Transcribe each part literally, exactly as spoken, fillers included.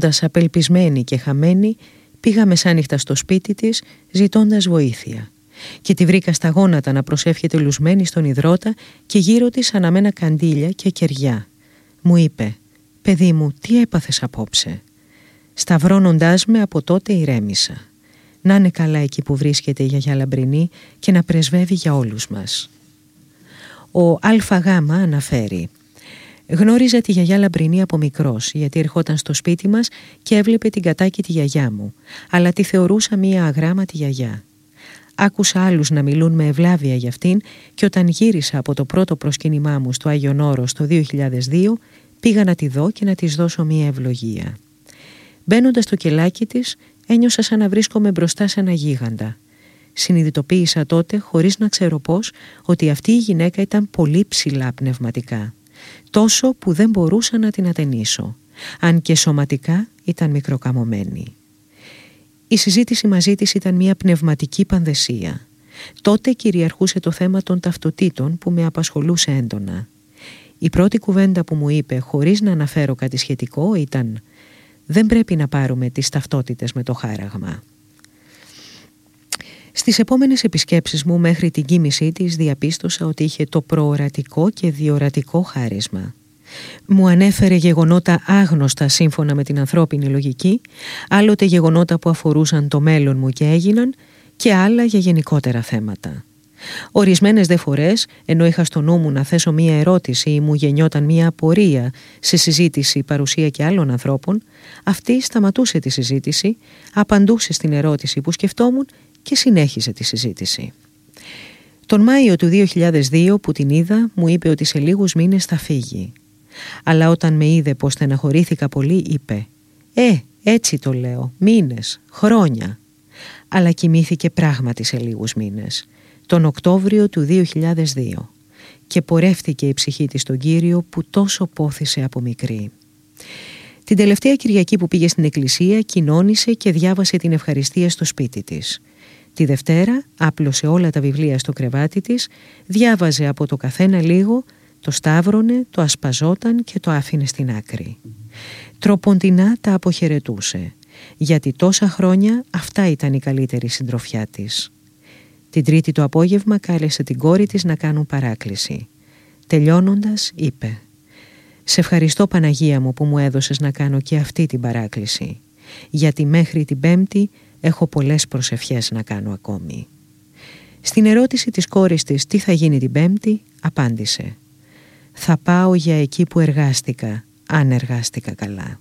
Απελπισμένη και χαμένη, πήγα μεσάνυχτα στο σπίτι της ζητώντας βοήθεια και τη βρήκα στα γόνατα να προσεύχεται λουσμένη στον ιδρώτα και γύρω της αναμένα καντήλια και κεριά. Μου είπε «Παιδί μου, τι έπαθες απόψε?» Σταυρώνοντάς με από τότε ηρέμησα. Να είναι καλά εκεί που βρίσκεται η γιαγιά Λαμπρινή και να πρεσβεύει για όλους μας. Ο ΑΓ αναφέρει «Γνώριζα τη γιαγιά Λαμπρινή από μικρός, γιατί ερχόταν στο σπίτι μας και έβλεπε την κατάκητη γιαγιά μου, αλλά τη θεωρούσα μία αγράμματη γιαγιά. Άκουσα άλλους να μιλούν με ευλάβεια για αυτήν και όταν γύρισα από το πρώτο προσκύνημά μου στο Άγιον Όρος το δύο χιλιάδες δύο, πήγα να τη δω και να της δώσω μία ευλογία. Μπαίνοντας στο κελάκι της, ένιωσα σαν να βρίσκομαι μπροστά σε ένα γίγαντα. Συνειδητοποίησα τότε, χωρίς να ξέρω πώς, ότι αυτή η γυναίκα ήταν πολύ ψηλά πνευματικά. Τόσο που δεν μπορούσα να την ατενίσω, αν και σωματικά ήταν μικροκαμωμένη. Η συζήτηση μαζί της ήταν μια πνευματική πανδεσία. Τότε κυριαρχούσε το θέμα των ταυτοτήτων που με απασχολούσε έντονα. Η πρώτη κουβέντα που μου είπε, χωρίς να αναφέρω κάτι σχετικό, ήταν «Δεν πρέπει να πάρουμε τις ταυτότητες με το χάραγμα». Στις επόμενες επισκέψεις μου μέχρι την κοίμησή της διαπίστωσα ότι είχε το προορατικό και διορατικό χάρισμα. Μου ανέφερε γεγονότα άγνωστα σύμφωνα με την ανθρώπινη λογική, άλλοτε γεγονότα που αφορούσαν το μέλλον μου και έγιναν και άλλα για γενικότερα θέματα. Ορισμένες δε φορές, ενώ είχα στο νου μου να θέσω μία ερώτηση ή μου γεννιόταν μία απορία σε συζήτηση παρουσία και άλλων ανθρώπων, αυτή σταματούσε τη συζήτηση, απαντούσε στην ερώτηση που σκεφτόμουν και συνέχισε τη συζήτηση. Τον Μάιο του δύο χιλιάδες δύο που την είδα, μου είπε ότι σε λίγους μήνες θα φύγει. Αλλά όταν με είδε πως στεναχωρήθηκα πολύ, είπε «Ε, έτσι το λέω, μήνες, χρόνια». Αλλά κοιμήθηκε πράγματι σε λίγους μήνες, τον Οκτώβριο του δύο χιλιάδες δύο, και πορεύτηκε η ψυχή της στον Κύριο που τόσο πόθησε από μικρή. Την τελευταία Κυριακή που πήγε στην εκκλησία, κοινώνησε και διάβασε την ευχαριστία στο σπίτι της. Τη Δευτέρα άπλωσε όλα τα βιβλία στο κρεβάτι της, διάβαζε από το καθένα λίγο, το σταύρωνε, το ασπαζόταν και το άφηνε στην άκρη. Τροποντινά τα αποχαιρετούσε, γιατί τόσα χρόνια αυτά ήταν η καλύτερη συντροφιά της. Την Τρίτη το απόγευμα κάλεσε την κόρη της να κάνουν παράκληση. Τελειώνοντας είπε «Σε ευχαριστώ Παναγία μου που μου έδωσες να κάνω και αυτή την παράκληση, γιατί μέχρι την Πέμπτη έχω πολλές προσευχές να κάνω ακόμη». Στην ερώτηση της κόρης της τι θα γίνει την Πέμπτη, απάντησε «Θα πάω για εκεί που εργάστηκα, αν εργάστηκα καλά».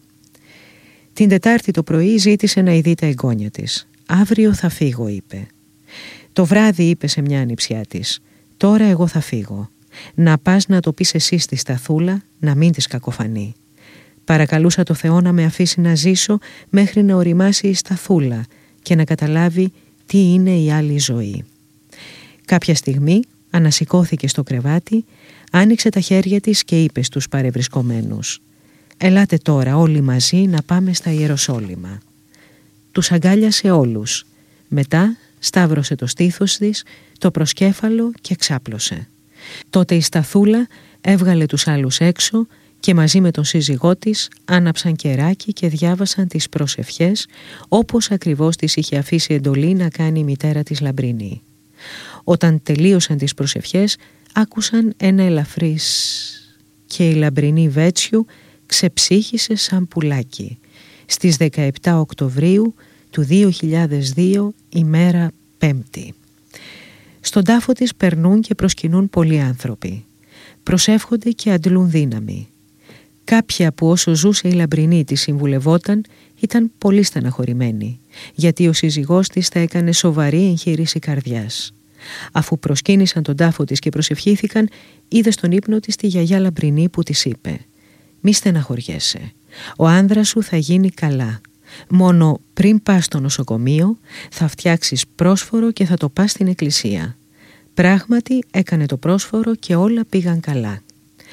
Την Τετάρτη το πρωί ζήτησε να ειδεί τα εγγόνια της. «Αύριο θα φύγω», είπε. Το βράδυ είπε σε μια ανιψιά της «Τώρα εγώ θα φύγω. Να πας να το πεις εσύ στη Σταθούλα, να μην της κακοφανεί». Παρακαλούσα το Θεό να με αφήσει να ζήσω μέχρι να οριμάσει η Σταθούλα και να καταλάβει τι είναι η άλλη ζωή. Κάποια στιγμή ανασηκώθηκε στο κρεβάτι, άνοιξε τα χέρια της και είπε στους παρευρισκομένους «Ελάτε τώρα όλοι μαζί να πάμε στα Ιεροσόλυμα». Τους αγκάλιασε όλους. Μετά σταύρωσε το στήθος της, το προσκέφαλο και ξάπλωσε. Τότε η Σταθούλα έβγαλε τους άλλους έξω και μαζί με τον σύζυγό της άναψαν κεράκι και διάβασαν τις προσευχές όπως ακριβώς τις είχε αφήσει εντολή να κάνει η μητέρα της Λαμπρινή. Όταν τελείωσαν τις προσευχές άκουσαν ένα ελαφρύς και η Λαμπρινή Βέτσιου ξεψύχησε σαν πουλάκι στις δεκαεπτά Οκτωβρίου του δύο χιλιάδες δύο, ημέρα Πέμπτη. Στον τάφο της περνούν και προσκυνούν πολλοί άνθρωποι. Προσεύχονται και αντλούν δύναμη. Κάποια που όσο ζούσε η Λαμπρινή τη συμβουλευόταν ήταν πολύ στεναχωρημένοι, γιατί ο σύζυγός της θα έκανε σοβαρή εγχείρηση καρδιάς. Αφού προσκύνησαν τον τάφο της και προσευχήθηκαν, είδε στον ύπνο της τη γιαγιά Λαμπρινή που της είπε «Μη στεναχωριέσαι, ο άνδρας σου θα γίνει καλά. Μόνο πριν πας στο νοσοκομείο θα φτιάξεις πρόσφορο και θα το πας στην εκκλησία». Πράγματι έκανε το πρόσφορο και όλα πήγαν καλά.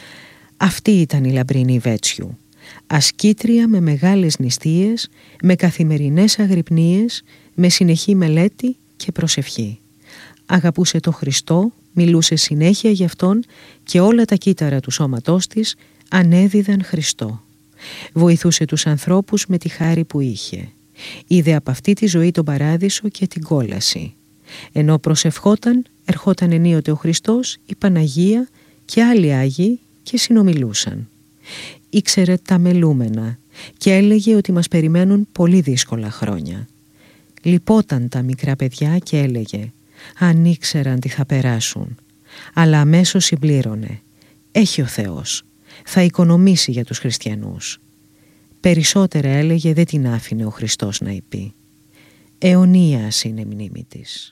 Αυτή ήταν η Λαμπρινή Βέτσιου, ασκήτρια με μεγάλες νηστείες, με καθημερινές αγρυπνίες, με συνεχή μελέτη και προσευχή. Αγαπούσε το Χριστό, μιλούσε συνέχεια γι' Αυτόν και όλα τα κύτταρα του σώματός της ανέδιδαν Χριστό. Βοηθούσε τους ανθρώπους με τη χάρη που είχε. Είδε από αυτή τη ζωή τον παράδεισο και την κόλαση. Ενώ προσευχόταν, ερχόταν ενίοτε ο Χριστός, η Παναγία και άλλοι Άγιοι και συνομιλούσαν. Ήξερε τα μελούμενα και έλεγε ότι μας περιμένουν πολύ δύσκολα χρόνια. Λυπόταν τα μικρά παιδιά και έλεγε αν ήξεραν τι θα περάσουν. Αλλά αμέσως συμπλήρωνε, έχει ο Θεός, θα οικονομήσει για τους χριστιανούς. Περισσότερα έλεγε δεν την άφηνε ο Χριστός να είπε. Αιωνίας είναι μνήμη της.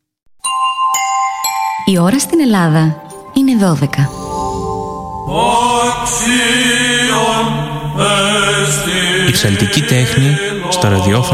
Η ώρα στην Ελλάδα είναι δώδεκα. Η ψαλτική τέχνη στο ραδιόφωνο